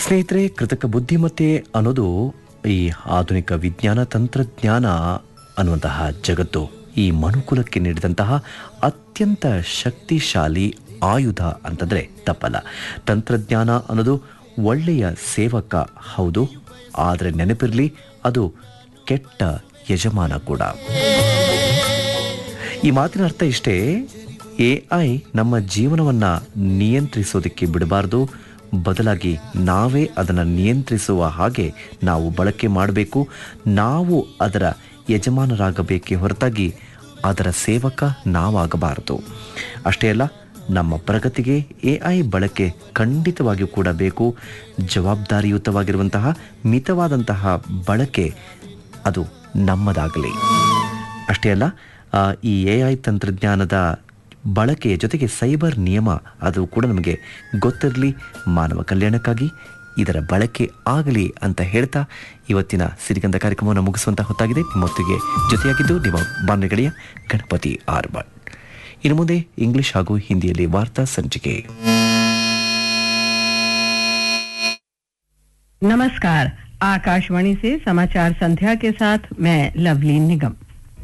ಸ್ನೇಹಿತರೆ, ಕೃತಕ ಬುದ್ಧಿಮತ್ತೆ ಅನ್ನೋದು ಈ ಆಧುನಿಕ ವಿಜ್ಞಾನ ತಂತ್ರಜ್ಞಾನ ಅನ್ನುವಂತಹ ಜಗತ್ತು ಈ ಮನುಕುಲಕ್ಕೆ ನೀಡಿದಂತಹ ಅತ್ಯಂತ ಶಕ್ತಿಶಾಲಿ ಆಯುಧ ಅಂತಂದರೆ ತಪ್ಪಲ್ಲ. ತಂತ್ರಜ್ಞಾನ ಅನ್ನೋದು ಒಳ್ಳೆಯ ಸೇವಕ ಹೌದು, ಆದರೆ ನೆನಪಿರಲಿ, ಅದು ಕೆಟ್ಟ ಯಜಮಾನ ಕೂಡ. ಈ ಮಾತಿನ ಅರ್ಥ ಇಷ್ಟೇ, AI ನಮ್ಮ ಜೀವನವನ್ನು ನಿಯಂತ್ರಿಸೋದಕ್ಕೆ ಬಿಡಬಾರ್ದು, ಬದಲಾಗಿ ನಾವೇ ಅದನ್ನು ನಿಯಂತ್ರಿಸುವ ಹಾಗೆ ನಾವು ಬಳಕೆ ಮಾಡಬೇಕು. ನಾವು ಅದರ ಯಜಮಾನರಾಗಬೇಕೇ ಹೊರತಾಗಿ ಅದರ ಸೇವಕ ನಾವಾಗಬಾರದು. ಅಷ್ಟೇ ಅಲ್ಲ, ನಮ್ಮ ಪ್ರಗತಿಗೆ AI ಬಳಕೆ ಖಂಡಿತವಾಗಿಯೂ ಕೂಡ ಬೇಕು. ಜವಾಬ್ದಾರಿಯುತವಾಗಿರುವಂತಹ ಮಿತವಾದಂತಹ ಬಳಕೆ ಅದು ನಮ್ಮದಾಗಲಿ. ಅಷ್ಟೇ ಅಲ್ಲ, ಈ AI ತಂತ್ರಜ್ಞಾನದ ಬಳಕೆಯ ಜೊತೆಗೆ ಸೈಬರ್ ನಿಯಮ ಅದು ಕೂಡ ನಮಗೆ ಗೊತ್ತಿರಲಿ. ಮಾನವ ಕಲ್ಯಾಣಕ್ಕಾಗಿ ಇದರ ಬಳಕೆ ಆಗಲಿ ಅಂತ ಹೇಳ್ತಾ ಇವತ್ತಿನ ಸಿರಿಗಂಧ ಕಾರ್ಯಕ್ರಮವನ್ನು ಮುಗಿಸುವಂತ ಹೊತ್ತಾಗಿದೆ. ನಿಮ್ಮೊತ್ತಿಗೆ ಜೊತೆಯಾಗಿದ್ದು ನಿಮ್ಮ ಬಾನುಲಿ ಗೆಳೆಯ ಗಣಪತಿ ಆರ್ಬಾಳ್. ಇನ್ನು ಮುಂದೆ ಇಂಗ್ಲಿಷ್ ಹಾಗೂ ಹಿಂದಿಯಲ್ಲಿ ವಾರ್ತಾ ಸಂಚಿಕೆ. नमस्कार, आकाशवाणी से समाचार संध्या के साथ मैं लवली निगम।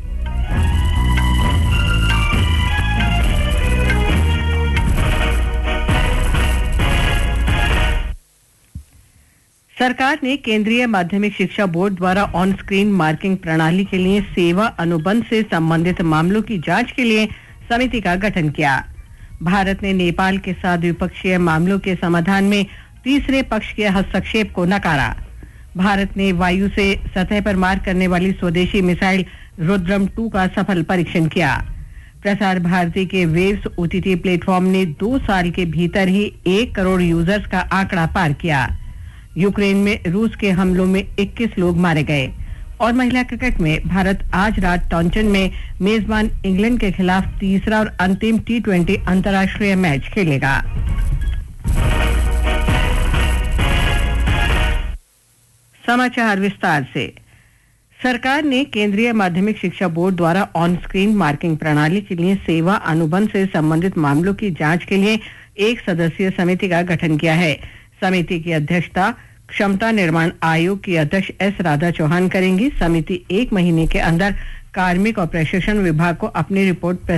सरकार ने केंद्रीय माध्यमिक शिक्षा बोर्ड द्वारा ऑन स्क्रीन मार्किंग प्रणाली के लिए सेवा अनुबंध से संबंधित मामलों की जांच के लिए समिति का गठन किया। भारत ने नेपाल के साथ द्विपक्षीय मामलों के समाधान में तीसरे पक्ष के हस्तक्षेप को नकारा। भारत ने वायु से सतह पर मार करने वाली स्वदेशी मिसाइल रुद्रम 2 का सफल परीक्षण किया। प्रसार भारती के वेव्स OTT प्लेटफॉर्म ने 2 साल के भीतर ही 1 करोड़ यूजर्स का आंकड़ा पार किया। यूक्रेन में रूस के हमलों में 21 लोग मारे गए। और महिला क्रिकेट में भारत आज रात टॉन्टन में मेजबान इंग्लैंड के खिलाफ तीसरा और अंतिम T20 अंतर्राष्ट्रीय मैच खेलेगा। समाचार विस्तार से। सरकार ने केंद्रीय माध्यमिक शिक्षा बोर्ड द्वारा ऑन स्क्रीन मार्किंग प्रणाली के लिए सेवा अनुबंध से संबंधित मामलों की जांच के लिए एक सदस्यीय समिति का गठन किया है। समिति की अध्यक्षता क्षमता निर्माण आयोग की अध्यक्ष S राधा चौहान करेंगी। समिति 1 महीने के अंदर कार्मिक और प्रशिक्षण विभाग को अपनी रिपोर्ट